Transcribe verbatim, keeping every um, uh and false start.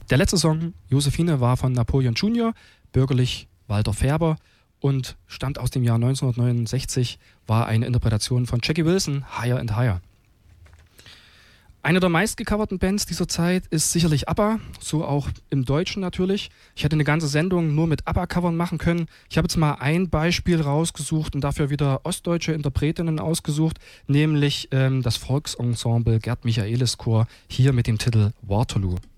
Der letzte Song, Josephine, war von Napoleon Junior, bürgerlich Walter Färber und stammt aus dem Jahr neunzehnhundertneunundsechzig, war eine Interpretation von Jackie Wilson, Higher and Higher. Eine der meistgecoverten Bands dieser Zeit ist sicherlich ABBA, so auch im Deutschen natürlich. Ich hätte eine ganze Sendung nur mit ABBA-Covern machen können. Ich habe jetzt mal ein Beispiel rausgesucht und dafür wieder ostdeutsche Interpretinnen ausgesucht, nämlich ähm, das Volksensemble Gerd Michaelis Chor, hier mit dem Titel Waterloo.